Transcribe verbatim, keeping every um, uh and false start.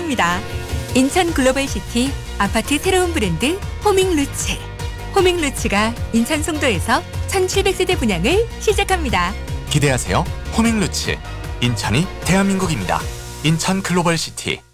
환영입니다. 인천 글로벌시티 아파트 새로운 브랜드 호밍루츠. 호밍루츠가 인천 송도에서 천칠백 세대 분양을 시작합니다. 기대하세요. 호밍루츠. 인천이 대한민국입니다. 인천 글로벌시티.